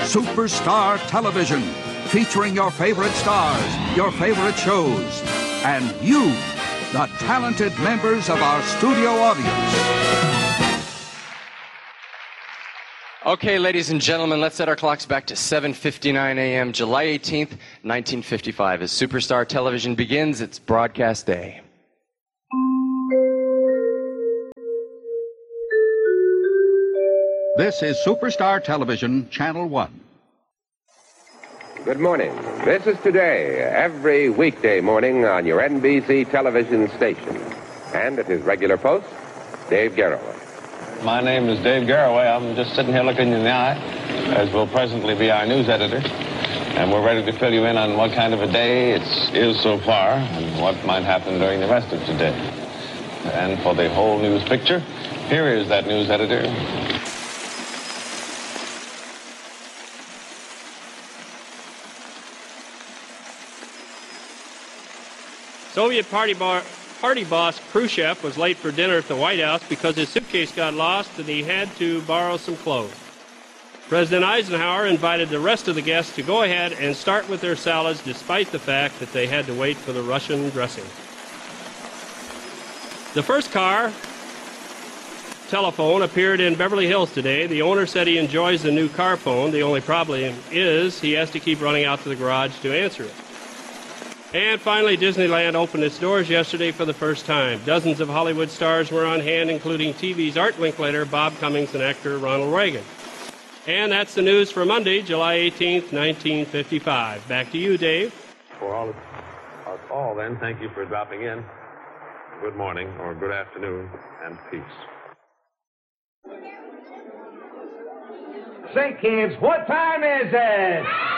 Superstar Television, featuring your favorite stars, your favorite shows, and you, the talented members of our studio audience. Okay, ladies and gentlemen, let's set our clocks back to 7:59 a.m., July 18th, 1955. As Superstar Television begins its broadcast day. This is Superstar Television, Channel 1. Good morning. This is Today, every weekday morning on your NBC television station. And at his regular post, Dave Garroway. My name is Dave Garroway. I'm just sitting here looking you in the eye, as will presently be our news editor. And we're ready to fill you in on what kind of a day it is so far and what might happen during the rest of today. And for the whole news picture, here is that news editor. Soviet party boss Khrushchev was late for dinner at the White House because his suitcase got lost and he had to borrow some clothes. President Eisenhower invited the rest of the guests to go ahead and start with their salads despite the fact that they had to wait for the Russian dressing. The first car telephone appeared in Beverly Hills today. The owner said he enjoys the new car phone. The only problem is he has to keep running out to the garage to answer it. And finally, Disneyland opened its doors yesterday for the first time. Dozens of Hollywood stars were on hand, including TV's Art Linklater, Bob Cummings, and actor Ronald Reagan. And that's the news for Monday, July 18th, 1955. Back to you, Dave. For all us all, then, thank you for dropping in. Good morning, or good afternoon, and peace. Say, kids, what time is it?